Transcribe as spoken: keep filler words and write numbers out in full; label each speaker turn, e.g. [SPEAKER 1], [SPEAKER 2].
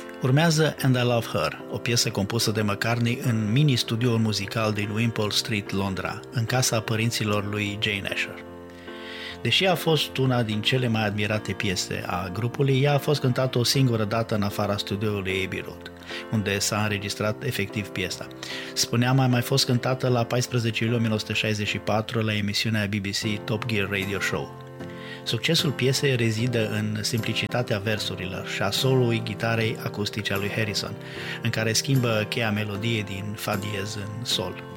[SPEAKER 1] Urmează And I Love Her, o piesă compusă de McCartney în mini-studioul muzical din Wimpole Street, Londra, în casa părinților lui Jane Asher. Deși a fost una din cele mai admirate piese a grupului, ea a fost cântată o singură dată în afara studioului Abbey Road, unde s-a înregistrat efectiv piesa. Spuneam, a mai fost cântată la paisprezece iulie o mie nouă sute șaizeci și patru la emisiunea B B C Top Gear Radio Show. Succesul piesei rezidă în simplicitatea versurilor și a solo-ului gitarei acustice a lui Harrison, în care schimbă cheia melodiei din fa diez în sol.